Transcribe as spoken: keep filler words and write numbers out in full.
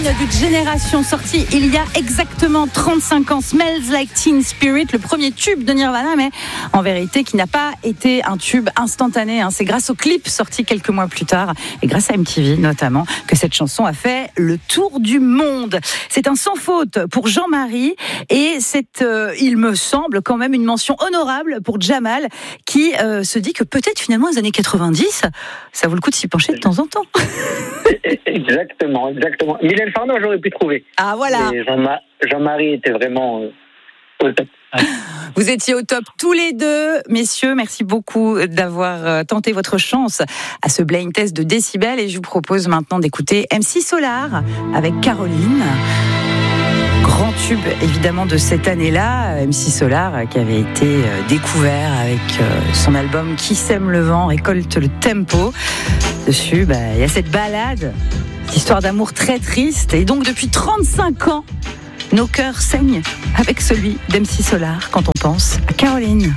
d'une génération, sorti il y a exactement trente-cinq ans. Smells Like Teen Spirit, le premier tube de Nirvana, mais en vérité qui n'a pas été un tube instantané. Hein. C'est grâce au clip sorti quelques mois plus tard, et grâce à M T V notamment, que cette chanson a fait le tour du monde. C'est un sans faute pour Jean-Marie, et c'est, euh, il me semble, quand même une mention honorable pour Jamal, qui euh, se dit que peut-être finalement les années quatre-vingt-dix, ça vaut le coup de s'y pencher de temps en temps. Exactement, exactement. Mylène Farmer, j'aurais pu trouver. Ah voilà. Et Jean-Ma- Jean-Marie était vraiment euh, au top. Vous étiez au top tous les deux, messieurs. Merci beaucoup d'avoir tenté votre chance à ce blind test de décibels. Et je vous propose maintenant d'écouter M C Solar avec Caroline. Grand tube évidemment de cette année-là, M C Solar qui avait été découvert avec son album Qui sème le vent récolte le tempo. Dessus, bah, il y a cette balade, cette histoire d'amour très triste. Et donc depuis trente-cinq ans, nos cœurs saignent avec celui d'M C Solar quand on pense à Caroline.